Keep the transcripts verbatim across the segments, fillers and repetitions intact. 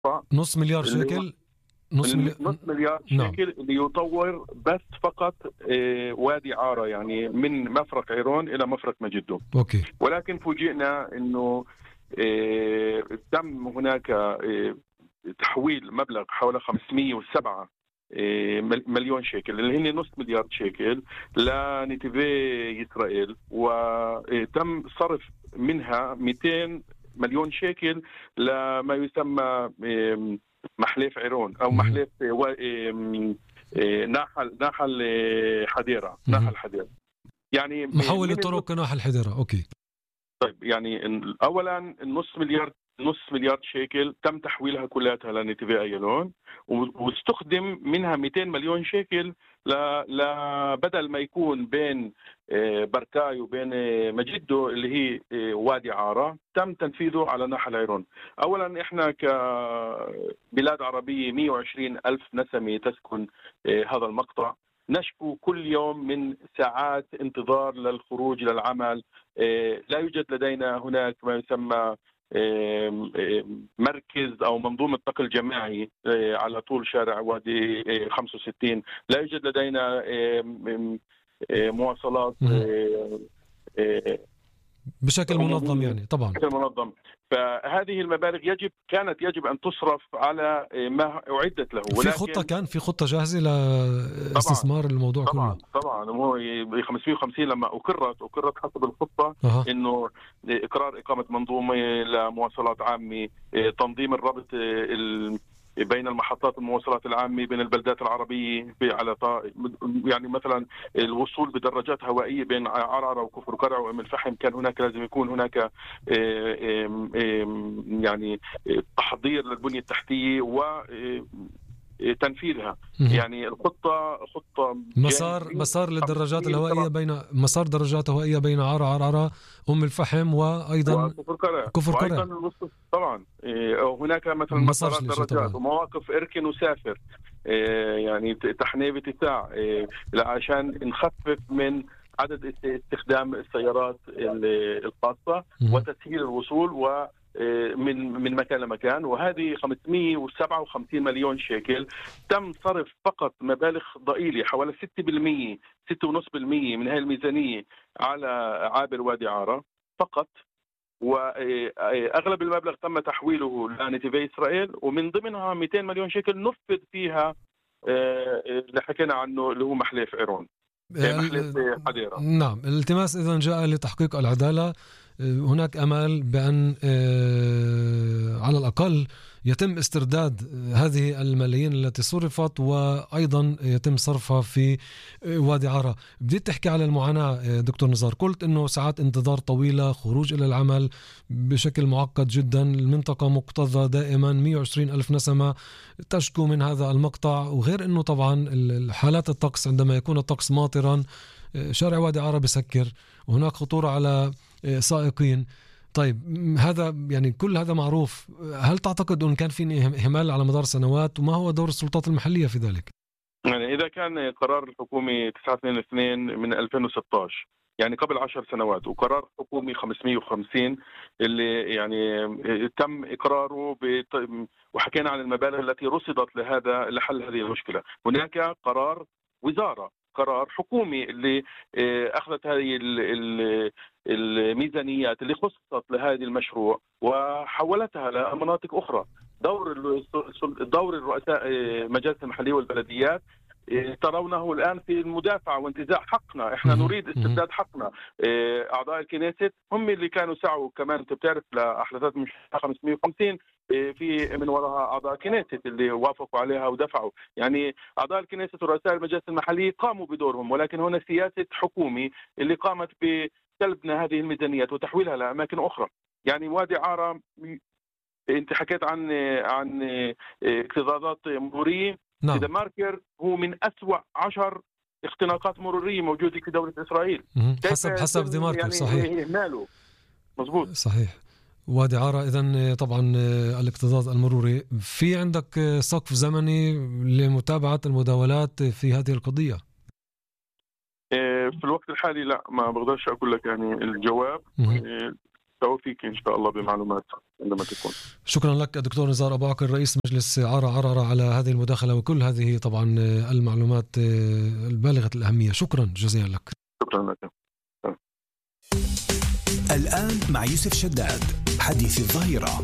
المقطع نص مليار اللي هو شيكل نص الم- مليار نص مليار نعم. شيكل اللي يطور بس فقط آه، وادي عارة، يعني من مفرق عيرون إلى مفرق مجدو. أوكي. ولكن فوجئنا أنه آه، تم هناك آه، تحويل مبلغ حوالي خمسمئة وسبعة آه، مل- مليون شيكل اللي هن نص مليار شيكل لنتيفي إسرائيل، وتم صرف منها مئتين مليون شيكل لما يسمى آم، محليف عيرون او مهم. محليف و- آم، آه، ناحل ناحل آه، حديرة مهم. ناحل حديرة يعني محول من الطرق كناح الحديرة. أوكي. طيب يعني إن- اولا النص مليار نص مليار شيكل تم تحويلها كلها لنتيفي ايالون، و- واستخدم منها مئتين مليون شيكل ل... ل... بدل ما يكون بين آه، بركاي وبين آه، مجدو اللي هي آه، وادي عارة، تم تنفيذه على ناحل عيرون. اولا احنا كبلاد عربية مئة وعشرين الف نسمة تسكن آه، هذا المقطع، نشكو كل يوم من ساعات انتظار للخروج للعمل. لا يوجد لدينا هناك ما يسمى مركز أو منظومة نقل جماعي على طول شارع وادي خمسة وستين. لا يوجد لدينا مواصلات بشكل منظم يعني طبعا. بشكل منظم. فهذه المبالغ يجب كانت يجب أن تصرف على ما أعدت له. في خطة كان في خطة جاهزة لاستثمار الموضوع طبعا كله. طبعا هو ب خمسمئة وخمسين لما أقرت أقرت حسب الخطة أه. إنه إقرار إقامة منظومة لمواصلات عامة، تنظيم الربط ال بين المحطات المواصلات العامة بين البلدات العربية على طا... يعني مثلا الوصول بدراجات هوائية بين عرعرة وكفر قرع وأم الفحم، كان هناك لازم يكون هناك يعني تحضير للبنية التحتية و تنفيذها. يعني الخطة خطة مسار مسار للدراجات الهوائية بين مسار دراجات هوائية بين عرعر عرعرة أم الفحم وأيضا وكفر قرع كفر قرع. وأيضا طبعا هناك مثلا مسارات دراجات ومواقف إركن وسافر، يعني تحنيبة الساع عشان نخفف من عدد استخدام السيارات الخاصة وتسهيل الوصول و من من مكان لمكان. وهذه خمسمئة وسبعة وخمسين مليون شيكل تم صرف فقط مبالغ ضئيلة حوالي ستة بالمئة ستة فاصلة خمسة بالمئة من هذه الميزانية على عابر وادي عارة فقط، وأغلب المبلغ تم تحويله لنتيفي إسرائيل، ومن ضمنها مئتين مليون شيكل نفذ فيها اللي حكينا عنه اللي هو محليف عيرون محليف حديرة. نعم. الالتماس إذن جاء لتحقيق العدالة. هناك أمل بأن على الأقل يتم استرداد هذه الملايين التي صرفت وأيضا يتم صرفها في وادي عارة. بديت تحكي على المعاناة دكتور نزار، قلت أنه ساعات انتظار طويلة، خروج إلى العمل بشكل معقد جدا، المنطقة مكتظة دائما، مئة وعشرين ألف نسمة تشكو من هذا المقطع، وغير أنه طبعا حالات الطقس عندما يكون الطقس ماطرا شارع وادي عارة بسكر وهناك خطورة على سائقين. طيب هذا يعني كل هذا معروف، هل تعتقد أن كان في إهمال على مدار سنوات، وما هو دور السلطات المحلية في ذلك؟ يعني إذا كان قرار الحكومة تسعمئة واثنين وعشرين من ألفين وستة عشر يعني قبل عشر سنوات، وقرار حكومي خمسمئة وخمسين اللي يعني تم إقراره وحكينا عن المبالغ التي رصدت لهذا لحل هذه المشكلة، هناك قرار وزارة قرار حكومي اللي أخذت هذه الميزانيات اللي خصصت لهذه المشروع وحولتها لمناطق أخرى. دور دور الرؤساء مجالس المحلية والبلديات ترونه الآن في المدافعة وانتزاع حقنا. احنا نريد استرداد حقنا. أعضاء الكنيست هم اللي كانوا سعوا، كمان انت بتعرف لأحداثات مش خمسمئة وخمسين في من وراها أعضاء الكنيست اللي وافقوا عليها ودفعوا. يعني أعضاء الكنيست ورؤساء المجالس المحلية قاموا بدورهم، ولكن هنا سياسة حكومي اللي قامت بسلبنا هذه الميزانيات وتحويلها لأماكن أخرى. يعني وادي عارة انت حكيت عن عن اكتظاظات مرورية. نعم. إذا ماركر هو من أسوأ عشر اختناقات مرورية موجودة في دولة إسرائيل. حسب حسب ذا ماركر. يعني صحيح. ماله مظبوط. صحيح. وادي عارة إذن طبعا الاكتظاظ المروري. في عندك سقف زمني لمتابعة المداولات في هذه القضية؟ في الوقت الحالي لا، ما بقدرش أقول لك يعني الجواب. توفيق إن شاء الله بمعلومات. عندما تكون. شكرا لك دكتور نزار أبو عكر رئيس مجلس عرا عرارة على هذه المداخلة وكل هذه طبعا المعلومات البالغة الأهمية. شكرا جزيلا لك. شكرا لك. الآن مع يوسف شداد حديث الظهيرة.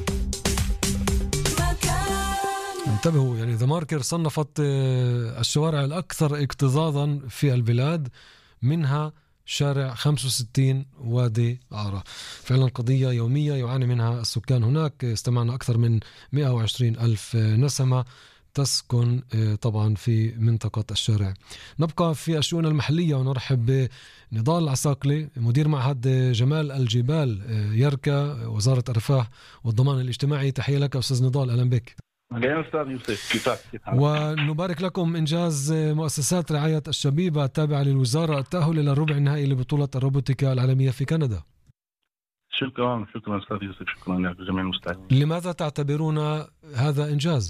انتبهوا، يعني ذا ماركر صنفت الشوارع الأكثر اكتظاظا في البلاد، منها شارع خمسة وستين وادي عارة. فعلا قضية يومية يعاني منها السكان هناك. استمعنا أكثر من مئة وعشرين ألف نسمة تسكن طبعا في منطقة الشارع. نبقى في الشؤون المحلية ونرحب بنضال العساقلي مدير معهد جمال الجبال يركا وزارة الرفاه والضمان الاجتماعي. تحية لك أستاذ نضال، أهلا بك. أهلا أستاذ يوسف، كيفك؟ ونبارك لكم إنجاز مؤسسات رعاية الشبيبة التابعة للوزارة التأهل إلى الربع النهائي لبطولة الروبوتيكا العالمية في كندا. شكرا شكرا أستاذ يوسف، شكرا لك جميع المستمعين. لماذا تعتبرون هذا إنجاز؟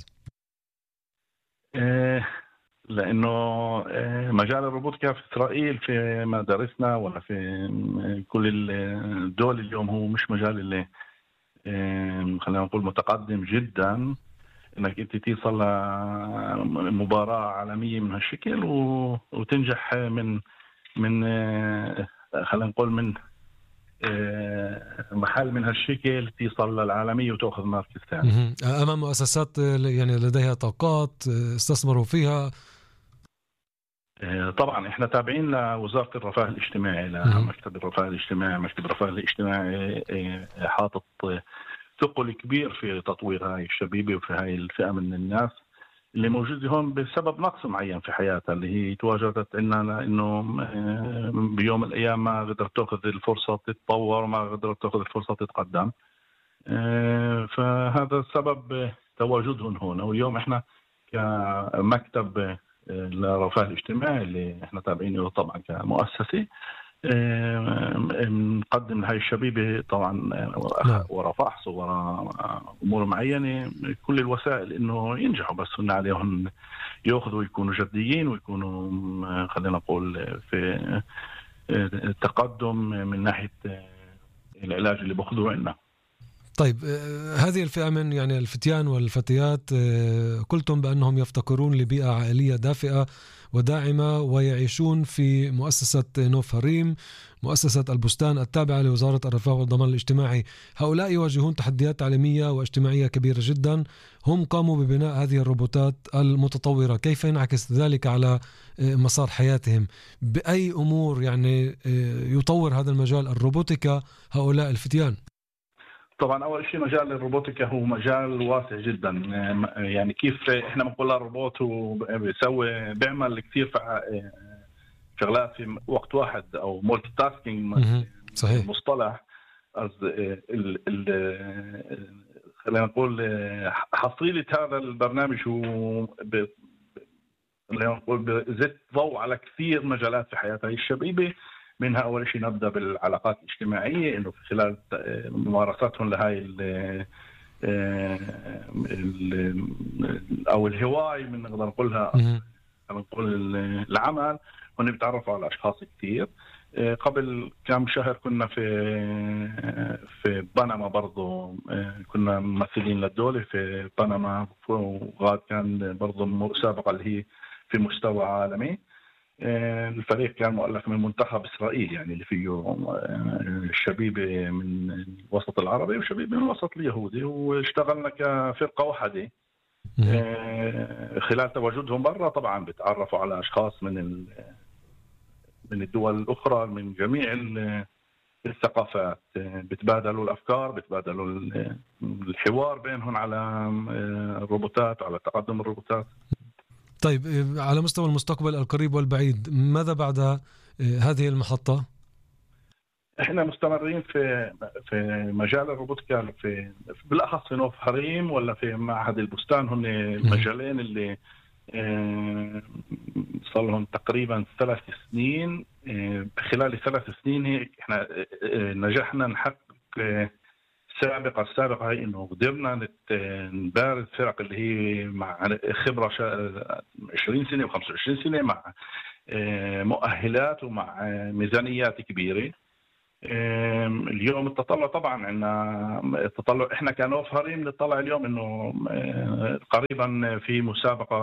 إيه لأنه إيه مجال الروبوتيكا في إسرائيل في مدارسنا ولا في كل الدول اليوم هو مش مجال اللي إيه خلينا نقول متقدم جدا، انك انت توصل لمباراة عالمية من هالشكل وتنجح من من خلينا نقول من محل من هالشكل توصل للعالمية وتأخذ مركز ثاني امام مؤسسات يعني لديها طاقات استثمروا فيها. طبعا احنا تابعين لوزارة الرفاه الاجتماعي، لمكتب الرفاه الاجتماعي. مكتب الرفاه الاجتماعي حاطط ثقل كبير في تطوير هاي الشبيبة وفي هاي الفئة من الناس اللي موجودة هون بسبب نقص معين في حياتها، اللي هي تواجدت إنها لأنه بيوم الأيام ما قدرت تأخذ الفرصة تتطور، ما قدرت تأخذ الفرصة تتقدم. فهذا السبب تواجدهم هون. واليوم إحنا كمكتب الرفاه الاجتماعي اللي إحنا تابعينه طبعا كمؤسسة نقدم لهي الشبيبة طبعا وراء فحص وراء أمور معينة كل الوسائل إنه ينجحوا، بس هن عليهم يأخذوا ويكونوا جديين ويكونوا خلينا نقول في تقدم من ناحية العلاج اللي بأخذوه عنا. طيب هذه الفئة من يعني الفتيان والفتيات قلتم بأنهم يفتقرون لبيئة عائلية دافئة وداعمة ويعيشون في مؤسسة نوف هريم، مؤسسة البستان التابعة لوزارة الرفاه والضمان الاجتماعي. هؤلاء يواجهون تحديات تعليمية واجتماعية كبيرة جدا. هم قاموا ببناء هذه الروبوتات المتطورة، كيف ينعكس ذلك على مسار حياتهم؟ بأي أمور يعني يطور هذا المجال الروبوتيكا هؤلاء الفتيان؟ طبعا اول شيء مجال الروبوتيكا هو مجال واسع جدا. يعني كيف احنا بنقول الروبوت بيسوي بيعمل كثير شغلات في وقت واحد او مولتي تاسكينج صحيح. مصطلح خلينا نقول حصيلة هذا البرنامج هو خلينا نقول بزت ضوء على كثير مجالات في حياتها الشبيبة. منها أول شيء نبدأ بالعلاقات الاجتماعية، إنه في خلال ممارساتهم لهاي ال أو الهواية من نقدر نقولها نقول العمل، هن بيتعرفوا على أشخاص كثير. قبل كم شهر كنا في في بنما برضو، كنا ممثلين للدولة في بنما، وغاد كان برضو مسابقة اللي هي في مستوى عالمي. الفريق كان مؤلف من منتخب إسرائيل، يعني اللي فيه الشبيبة من الوسط العربي وشبيبة من الوسط اليهودي، واشتغلنا كفرقة واحدة. خلال تواجدهم برا طبعا بتعرفوا على أشخاص من من الدول الأخرى من جميع الثقافات، بتبادلوا الأفكار، بتبادلوا الحوار بينهم على الروبوتات، على تقدم الروبوتات. طيب على مستوى المستقبل القريب والبعيد ماذا بعد هذه المحطة؟ احنا مستمرين في في مجال الروبوتيكا في بالاخص في نوف هريم ولا في معهد البستان. هم المجالين اللي صار لهم تقريبا ثلاث سنين. خلال الثلاث سنين هيك احنا نجحنا نحقق السابقة السابقة هي إنه قدرنا نبارز فرق اللي هي مع خبرة عشرين سنة وخمسة وعشرين سنة، مع مؤهلات ومع ميزانيات كبيرة. اليوم التطلع طبعا عندنا التطلع، احنا كنوف هريم نطلع اليوم انه قريبا في مسابقه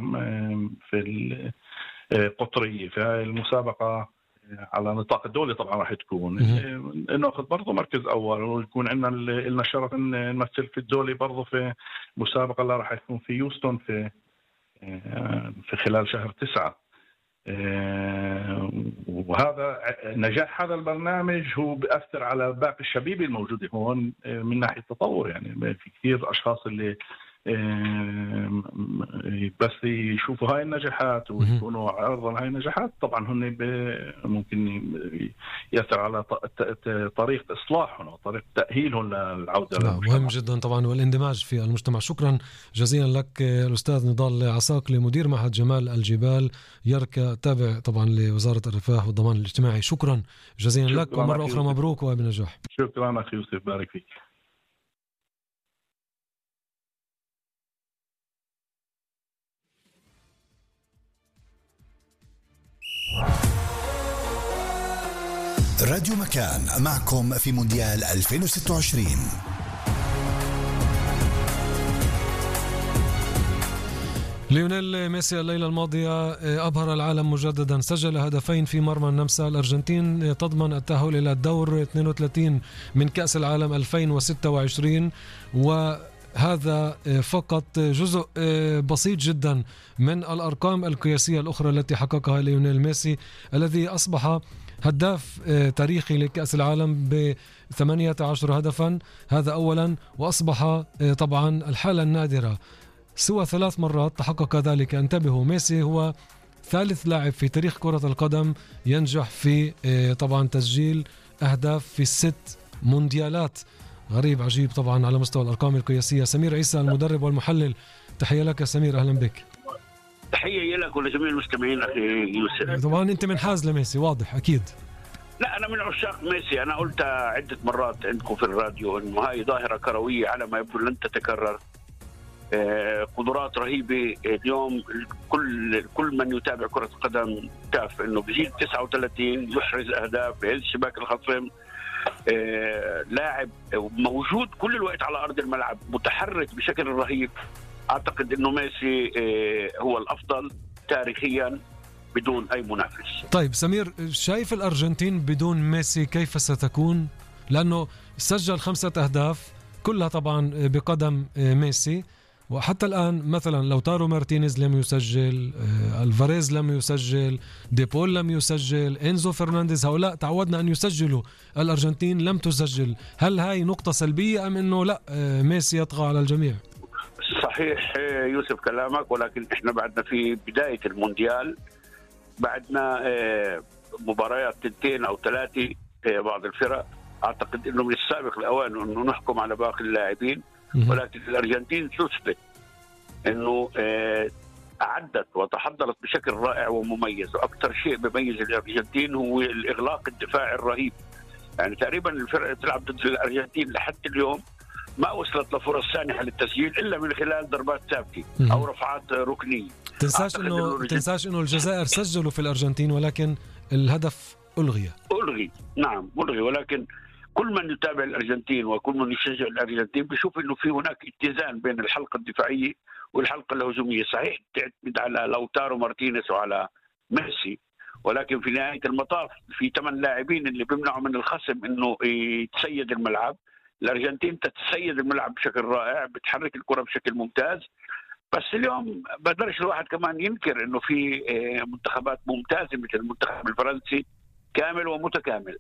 في القطريه، في هاي المسابقه على نطاق الدولي طبعا راح تكون ناخذ برضه مركز اول، ويكون عندنا لنا الشرف ان نمثل في الدولي برضه في مسابقه اللي راح تكون في يوستون في في خلال شهر تسعة. وهذا نجاح هذا البرنامج هو بيأثر على باقي الشبيبة الموجودة هون من ناحية التطور. يعني في كثير أشخاص اللي بس يشوفوا هاي النجاحات ويكونوا عرضا هاي النجاحات، طبعا هن ممكن يأثر على طريقة إصلاحهم وطريقة تأهيلهم للعودة للمجتمع. مهم جدا طبعا والاندماج في المجتمع. شكرا جزيلا لك الأستاذ نضال عساقلي، مدير معهد جمال الجبال يركا، تابع طبعا لوزارة الرفاه والضمان الاجتماعي. شكرا جزيلا لك، ومرة أخرى مبروك وبنجاح. شكرا أخي يوسف، بارك فيك. راديو مكان معكم في مونديال ألفين وستة وعشرين. ليونيل ميسي الليلة الماضية أبهر العالم مجددا، سجل هدفين في مرمى النمسا. الأرجنتين تضمن التأهل إلى الدور اثنين وثلاثين من كأس العالم ألفين وستة وعشرين، وهذا فقط جزء بسيط جدا من الأرقام القياسية الأخرى التي حققها ليونيل ميسي، الذي أصبح هداف تاريخي لكأس العالم ب ثمانية عشر هدفا. هذا أولا، وأصبح طبعا الحالة النادرة سوى ثلاث مرات تحقق ذلك. انتبهوا، ميسي هو ثالث لاعب في تاريخ كرة القدم ينجح في طبعا تسجيل أهداف في الست مونديالات. غريب عجيب طبعا على مستوى الأرقام القياسية. سمير عيسى المدرب والمحلل، تحية لك يا سمير، أهلا بك. تحية لك ولجميع المستمعين أخي يوسف. طبعا أنت منحاز لميسي واضح أكيد. لا، أنا من عشاق ميسي. أنا قلت عدة مرات عندكم في الراديو إنه هاي ظاهرة كروية على ما يبدو لن تتكرر. قدرات رهيبة اليوم. كل كل من يتابع كرة القدم تعرف إنه بجيل تسعة وثلاثين يحرز أهداف بهذه شباك الخصم. لاعب موجود كل الوقت على أرض الملعب، متحرك بشكل رهيب. أعتقد إنه ميسي هو الأفضل تاريخيا بدون أي منافس. طيب سمير، شايف الأرجنتين بدون ميسي كيف ستكون؟ لأنه سجل خمسة أهداف كلها طبعا بقدم ميسي، وحتى الآن مثلا لوتارو مارتينيز لم يسجل، الفاريز لم يسجل، ديبول لم يسجل، إنزو فرنانديز، هؤلاء تعودنا أن يسجلوا، الأرجنتين لم تسجل. هل هاي نقطة سلبية أم أنه لا ميسي يطغى على الجميع؟ صحيح يوسف كلامك، ولكن إحنا بعدنا في بداية المونديال، بعدنا مباريات تنتين أو ثلاثة بعض الفرق. أعتقد أنه من السابق الأوان أنه نحكم على باقي اللاعبين، ولكن الأرجنتين تثبت أنه أعدت وتحضرت بشكل رائع ومميز. وأكثر شيء بيميز الأرجنتين هو الإغلاق الدفاعي الرهيب. يعني تقريبا الفرق اللي تلعب ضد الأرجنتين لحد اليوم ما وصلت لفرص سانحة للتسجيل إلا من خلال ضربات ثابتة أو رفعات ركنية. تنساش إنه تنساش إنه الجزائر سجلوا في الأرجنتين ولكن الهدف ألغي. ألغي نعم ألغي، ولكن كل من يتابع الأرجنتين وكل من يشجع الأرجنتين بيشوف إنه في هناك اتزان بين الحلقة الدفاعية والحلقة الهجومية. صحيح تعتمد على لوتارو مارتينيز وعلى ميسي، ولكن في نهاية المطاف في ثمان لاعبين اللي بيمنعوا من الخصم إنه يتسيد الملعب. الأرجنتين تتسيد الملعب بشكل رائع، بتحرك الكرة بشكل ممتاز. بس اليوم بقدرش الواحد كمان ينكر إنه في منتخبات ممتازة مثل المنتخب الفرنسي كامل ومتكامل.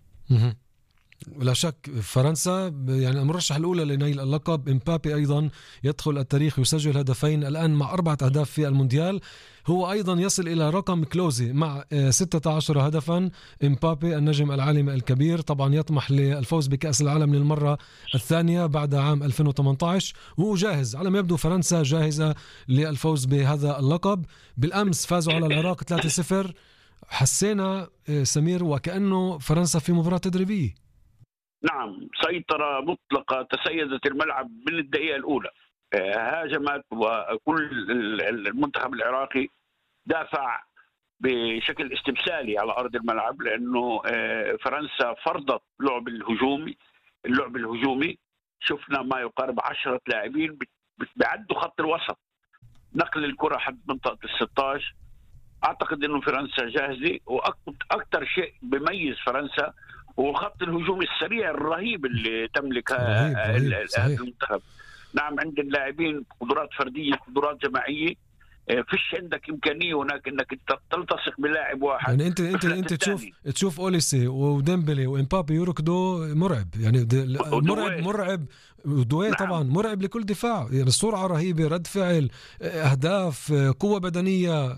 ولا شك فرنسا يعني المرشح الأولى لنيل اللقب. إمبابي أيضا يدخل التاريخ، يسجل هدفين الآن مع أربعة أهداف في المونديال. هو أيضا يصل إلى رقم كلوزي مع ستة عشر هدفا. إمبابي النجم العالمي الكبير طبعا يطمح للفوز بكأس العالم للمرة الثانية بعد عام ألفين وثمانية عشر، وهو جاهز على ما يبدو. فرنسا جاهزة للفوز بهذا اللقب. بالأمس فازوا على العراق ثلاثة صفر. حسينا سمير وكأنه فرنسا في مباراة تدريبية. نعم، سيطرة مطلقة، تسيدت الملعب من الدقيقة الأولى، هاجمت، وكل المنتخب العراقي دافع بشكل استمثالي على أرض الملعب، لأنه فرنسا فرضت لعب الهجومي اللعب الهجومي شفنا ما يقارب عشرة لاعبين بيعدوا خط الوسط نقل الكرة حد منطقة الستاش. أعتقد أنه فرنسا جاهزة، وأكثر شيء بيميز فرنسا هو خط الهجوم السريع الرهيب اللي تملكها المنتخب. نعم، عند اللاعبين قدرات فردية قدرات جماعية، فيش عندك إمكانية هناك أنك تلتصق بلاعب واحد. يعني أنت أنت أنت تشوف تشوف أوليسي وديمبلي وإمبابي يركضوا مرعب، يعني مرعب مرعب ودوي. نعم. طبعا مرعب لكل دفاع، يعني السرعة رهيبة، رد فعل، أهداف، قوة بدنية،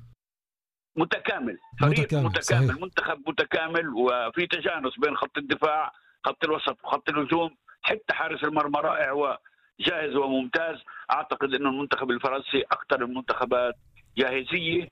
متكامل فريق متكامل, متكامل. منتخب متكامل، وفي تجانس بين خط الدفاع خط الوسط وخط الهجوم. حتى حارس المرمى رائع وجاهز وممتاز. أعتقد أنه المنتخب الفرنسي أكثر المنتخبات جاهزية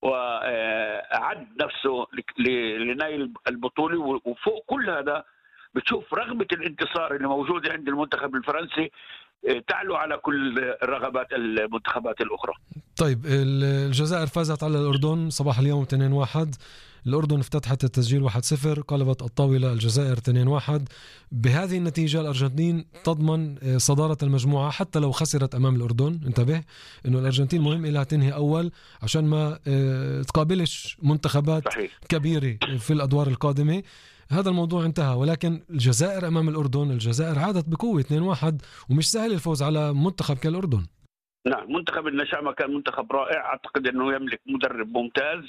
وأعد نفسه لنيل البطولة. وفوق كل هذا بتشوف رغبة الانتصار اللي موجودة عند المنتخب الفرنسي تعلو على كل رغبات المنتخبات الأخرى. طيب، الجزائر فازت على الأردن صباح اليوم اثنين واحد. الأردن افتتحت التسجيل واحد صفر، قلبت الطاولة الجزائر اثنين واحد. بهذه النتيجة الأرجنتين تضمن صدارة المجموعة حتى لو خسرت أمام الأردن. انتبه إنه الأرجنتين مهم إلها تنهي أول عشان ما تقابلش منتخبات صحيح. كبيرة في الأدوار القادمة. هذا الموضوع انتهى، ولكن الجزائر أمام الأردن، الجزائر عادت بقوة اثنين واحد، ومش سهل الفوز على منتخب كالأردن. نعم، منتخب النشامة كان منتخب رائع. أعتقد أنه يملك مدرب ممتاز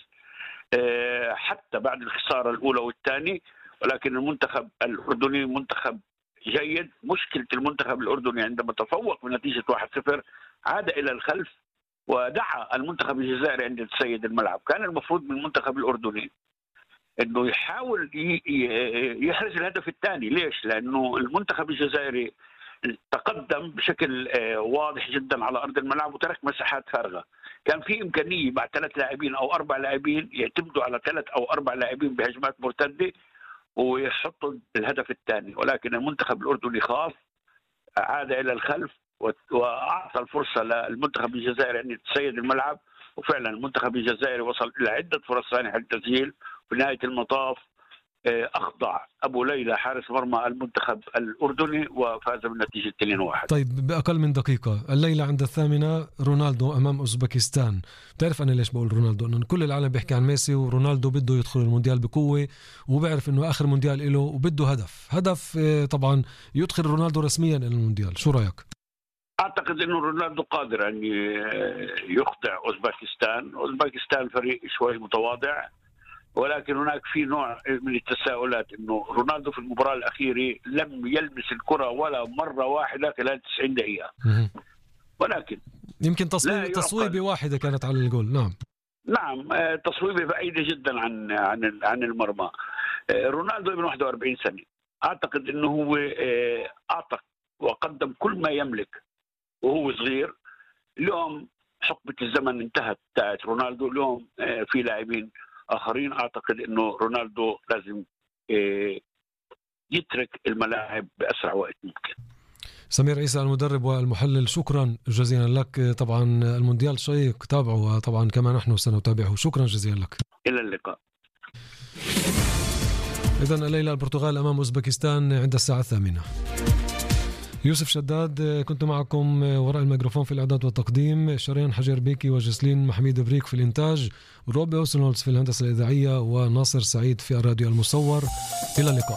حتى بعد الخسارة الأولى والثانية، ولكن المنتخب الأردني منتخب جيد. مشكلة المنتخب الأردني عندما تفوق بنتيجة واحد صفر عاد إلى الخلف ودعا المنتخب الجزائري عند تسيد الملعب. كان المفروض من المنتخب الأردني انه يحاول يحرز الهدف الثاني. ليش؟ لانه المنتخب الجزائري تقدم بشكل واضح جدا على ارض الملعب وترك مساحات فارغه. كان في امكانيه مع ثلاث لاعبين او اربع لاعبين يعتمدوا على ثلاث او اربع لاعبين بهجمات مرتده ويحطوا الهدف الثاني، ولكن المنتخب الاردني خاف، عاد الى الخلف واعطى الفرصه للمنتخب الجزائري ان يتسيد الملعب. وفعلا المنتخب الجزائري وصل الى عده فرص ثانيه للتسجيل. في نهاية المطاف أخضع أبو ليلى حارس مرمى المنتخب الأردني وفاز بالنتيجة اثنين واحد. طيب، بأقل من دقيقة الليلة عند الثامنة رونالدو أمام أوزبكستان. تعرف أنا ليش بقول رونالدو؟ أنه كل العالم بيحكي عن ميسي، ورونالدو بده يدخل المونديال بقوة، وبعرف أنه آخر مونديال إله وبده هدف هدف طبعا يدخل رونالدو رسميا إلى المونديال. شو رأيك؟ أعتقد أنه رونالدو قادر أن يخضع أوزبكستان. أوزبكستان فريق شوي متواضع، ولكن هناك في نوع من التساؤلات انه رونالدو في المباراة الأخيرة لم يلمس الكرة ولا مرة واحدة خلال تسعين دقيقة. ولكن يمكن تصويب تصويبة واحدة كانت على الجول. نعم نعم تصويبة بعيدة جدا عن عن عن المرمى. رونالدو ابن واحد وأربعين سنة، أعتقد انه هو أعطى وقدم كل ما يملك وهو صغير. اليوم حقبة الزمن انتهت تاعت رونالدو. اليوم في لاعبين آخرين. أعتقد أنه رونالدو لازم يترك الملاعب بأسرع وقت ممكن. سمير عيسى المدرب والمحلل، شكرا جزيلا لك. طبعا المونديال شيق تابعه، وطبعا كما نحن سنتابعه. شكرا جزيلا لك. إلى اللقاء. إذن الليلة البرتغال أمام أوزبكستان عند الساعة الثامنة. يوسف شداد كنت معكم وراء الميكروفون في الإعداد والتقديم، شريان حجر بيكي وجسلين محميد بريك في الإنتاج، روبي أوسنولز في الهندسة الإذاعية، وناصر سعيد في الراديو المصور. إلى اللقاء.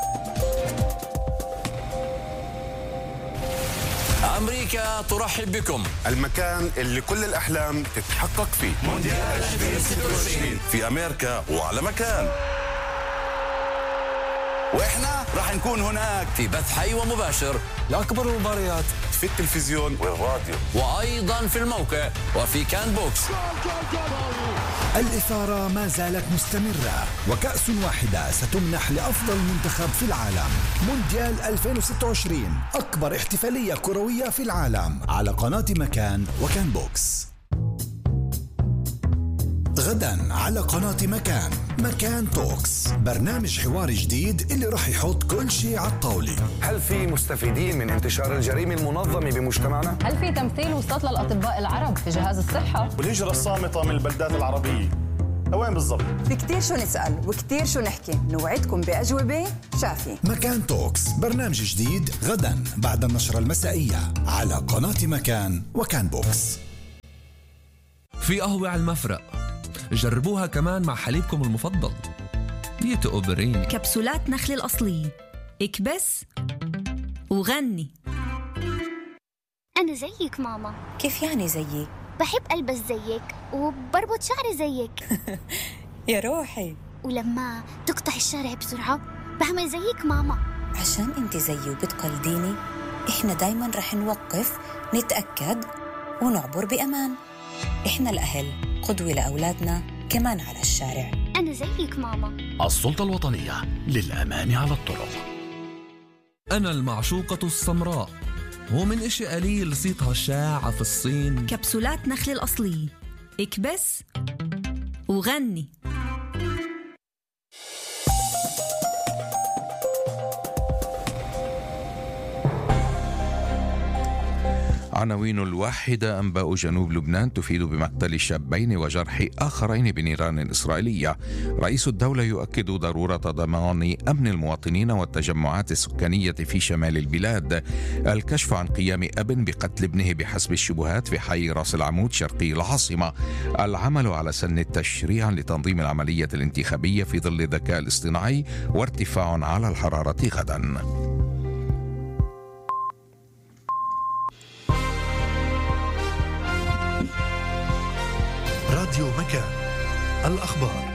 أمريكا ترحب بكم، المكان اللي كل الأحلام تتحقق فيه. مونديال ألفين وستة وعشرين في أمريكا وعلى مكان، وإحنا راح نكون هناك في بث حي ومباشر لأكبر المباريات في التلفزيون والراديو، وأيضا في الموقع وفي كان بوكس. الإثارة ما زالت مستمرة، وكأس واحدة ستمنح لأفضل منتخب في العالم. مونديال ألفين وستة وعشرين، أكبر احتفالية كروية في العالم، على قناة مكان وكان بوكس. غدا على قناة مكان، مكان توكس، برنامج حواري جديد اللي راح يحط كل شيء على الطاولة. هل في مستفيدين من انتشار الجريمة المنظمة بمجتمعنا؟ هل في تمثيل وصلت للأطباء العرب في جهاز الصحة؟ والهجرة الصامتة من البلدات العربية؟ وين بالضبط؟ في كتير شو نسأل وكتير شو نحكي، نوعدكم بأجوبة شافية. مكان توكس برنامج جديد غدا بعد النشرة المسائية على قناة مكان وكان بوكس. في قهوة على المفرق، جربوها كمان مع حليبكم المفضل بيتو أوبريني. كبسولات نخل الأصلية، اكبس وغني. أنا زيك ماما. كيف يعني زيك؟ بحب ألبس زيك وبربط شعري زيك. يا روحي. ولما تقطع الشارع بسرعة بعمل زيك ماما. عشان انت زيي وبتقلديني، احنا دايما رح نوقف نتأكد ونعبر بأمان. احنا الأهل قدوة لأولادنا كمان على الشارع. أنا زيك ماما. السلطة الوطنية للأمان على الطرق. أنا المعشوقة السمراء، هو من إشي قليل صيتها شاعة في الصين. كبسولات نخل الأصلية، اكبس وغني. عناوين الواحدة. أنباء جنوب لبنان تفيد بمقتل شابين وجرح آخرين بنيران إسرائيلية. رئيس الدولة يؤكد ضرورة ضمان أمن المواطنين والتجمعات السكانية في شمال البلاد. الكشف عن قيام أب بقتل ابنه بحسب الشبهات في حي راس العمود شرقي العاصمة. العمل على سن التشريع لتنظيم العملية الانتخابية في ظل الذكاء الاصطناعي وارتفاع على الحرارة غدا. راديو مكان، الأخبار.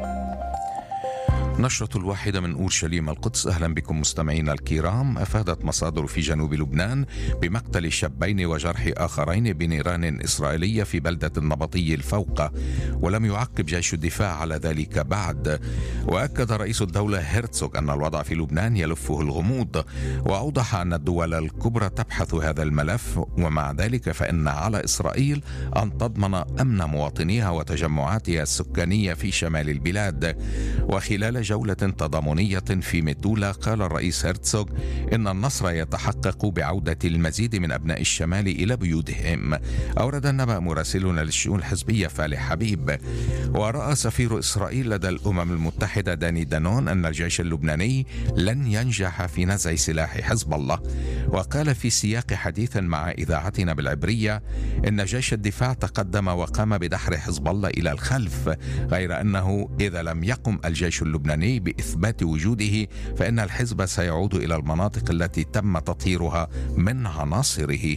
نشرة الواحدة من أورشليم القدس. أهلا بكم مستمعينا الكرام. أفادت مصادر في جنوب لبنان بمقتل شابين وجرح آخرين بنيران إسرائيلية في بلدة النبطي الفوقة، ولم يعقب جيش الدفاع على ذلك بعد. وأكد رئيس الدولة هيرتسوغ أن الوضع في لبنان يلفه الغموض، وأوضح أن الدول الكبرى تبحث هذا الملف، ومع ذلك فإن على إسرائيل أن تضمن أمن مواطنيها وتجمعاتها السكانية في شمال البلاد. وخلال جولة تضامنية في متولة قال الرئيس هيرتسوغ إن النصر يتحقق بعودة المزيد من أبناء الشمال إلى بيوتهم. أورد النبأ مراسلنا للشؤون الحزبية فالح حبيب. ورأى سفير إسرائيل لدى الأمم المتحدة داني دانون أن الجيش اللبناني لن ينجح في نزع سلاح حزب الله. وقال في سياق حديث مع إذاعتنا بالعبرية إن جيش الدفاع تقدم وقام بدحر حزب الله إلى الخلف، غير أنه إذا لم يقم الجيش اللبناني بإثبات وجوده فإن الحزب سيعود إلى المناطق التي تم تطهيرها من عناصره.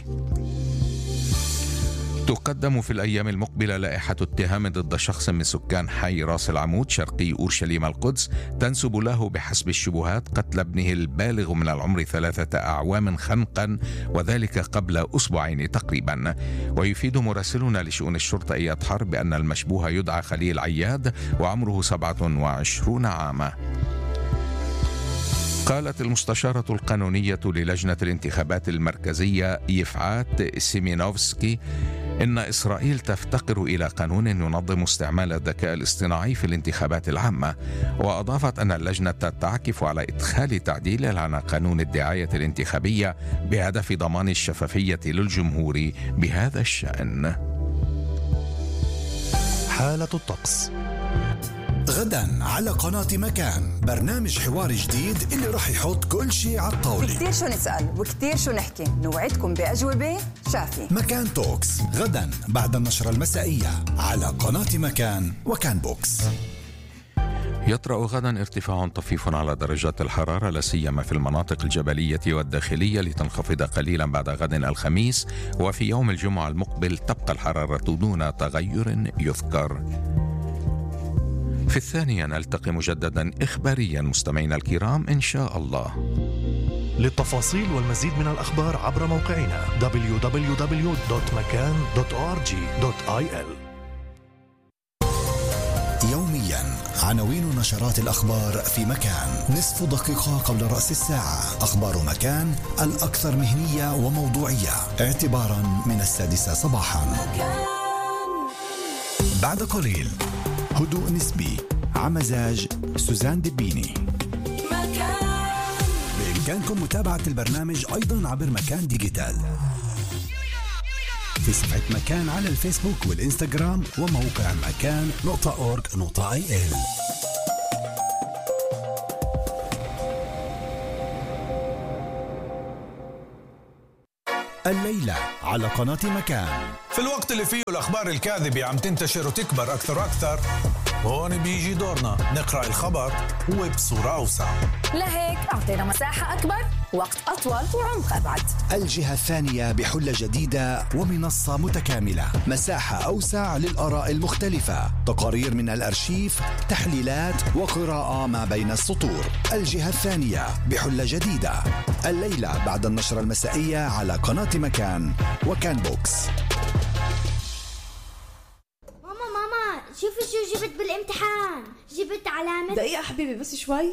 تقدم في الأيام المقبلة لائحة اتهام ضد شخص من سكان حي راس العمود شرقي أورشليم القدس تنسب له بحسب الشبهات قتل ابنه البالغ من العمر ثلاثة أعوام خنقا، وذلك قبل أسبوعين تقريبا. ويفيد مراسلنا لشؤون الشرطة إياد حرب بأن المشبوه يدعى خليل عياد وعمره سبعة وعشرين عاما. قالت المستشارة القانونية للجنة الانتخابات المركزية يفعات سيمينوفسكي إن إسرائيل تفتقر إلى قانون ينظم استعمال الذكاء الاصطناعي في الانتخابات العامة. وأضافت أن اللجنة تعكف على إدخال تعديل على قانون الدعاية الانتخابية بهدف ضمان الشفافية للجمهور بهذا الشأن. حالة الطقس. غدا على قناة مكان برنامج حوار جديد اللي رح يحط كل شيء على الطاولة. كتير شو نسأل وكتير شو نحكي، نوعدكم بأجوبة شافية. مكان توكس غدا بعد النشرة المسائية على قناة مكان وكان بوكس. يطرأ غدا ارتفاع طفيف على درجات الحرارة لا سيما في المناطق الجبلية والداخلية، لتنخفض قليلا بعد غد الخميس. وفي يوم الجمعة المقبل تبقى الحرارة دون تغير يذكر. في الثانية نلتقي مجددا إخباريا مستمعينا الكرام إن شاء الله. للتفاصيل والمزيد من الأخبار عبر موقعنا دبليو دبليو دبليو دوت مكان دوت أو آر جي دوت آي إل. يوميا عناوين نشرات الأخبار في مكان، نصف دقيقة قبل رأس الساعة. أخبار مكان الأكثر مهنية وموضوعية اعتبارا من السادسة صباحا. بعد قليل هدوء نسبي عمزاج سوزان دبيني. بإمكانكم متابعة البرنامج أيضا عبر مكان ديجيتال. في صفحة مكان على الفيسبوك والإنستغرام وموقع مكان نقطة أورج نقطة آي إل. الليلة على قناة مكان. في الوقت اللي فيه الأخبار الكاذبة عم تنتشر وتكبر أكثر وأكثر، هون بيجي دورنا نقرأ الخبر وبصورة أوسع. لهيك أعطينا مساحة أكبر، وقت أطول وعمق أبعد. الجهة الثانية بحلة جديدة ومنصة متكاملة، مساحة أوسع للآراء المختلفة، تقارير من الأرشيف، تحليلات وقراءة ما بين السطور. الجهة الثانية بحلة جديدة الليلة بعد النشرة المسائية على قناة مكان وكان بوكس. ماما ماما شوفي شو جبت بالامتحان، جبت علامة. دقيقة حبيبي بس شوي.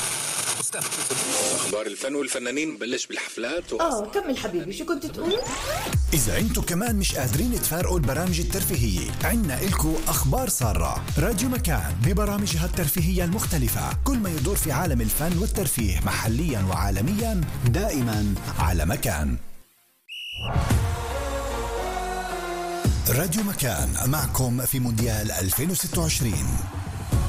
أخبار الفن والفنانين بلش بالحفلات و... آه كمل حبيبي، شو كنت تقول؟ إذا أنتم كمان مش قادرين تفارقوا البرامج الترفيهية، عنا إلكو أخبار سارة. راديو مكان ببرامجها الترفيهية المختلفة، كل ما يدور في عالم الفن والترفيه محليا وعالميا، دائما على مكان. راديو مكان معكم في مونديال ألفين وستة وعشرين.